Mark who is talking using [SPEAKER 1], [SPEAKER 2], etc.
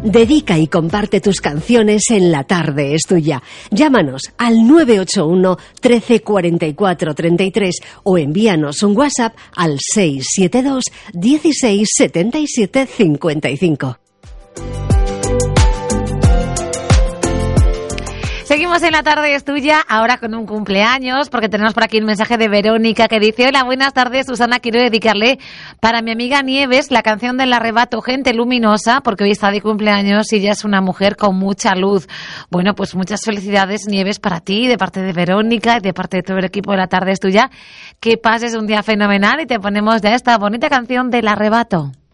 [SPEAKER 1] Dedica y comparte tus canciones en La Tarde es Tuya. Llámanos al 981 13 44 33 o envíanos un WhatsApp al 672 16 77 55.
[SPEAKER 2] Seguimos en La Tarde es Tuya, ahora con un cumpleaños, porque tenemos por aquí un mensaje de Verónica que dice: hola, buenas tardes, Susana, quiero dedicarle para mi amiga Nieves la canción del Arrebato, Gente Luminosa, porque hoy está de cumpleaños y ella es una mujer con mucha luz. Bueno, pues muchas felicidades, Nieves, para ti, de parte de Verónica y de parte de todo el equipo de La Tarde es Tuya. Que pases un día fenomenal y te ponemos ya esta bonita canción del Arrebato.